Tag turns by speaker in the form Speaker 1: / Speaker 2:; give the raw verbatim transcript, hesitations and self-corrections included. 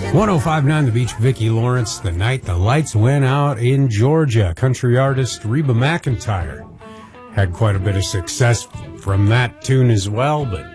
Speaker 1: one oh five point nine The Beach, Vicki Lawrence. The night the lights went out in Georgia. Country artist Reba McEntire had quite a bit of success from that tune as well, but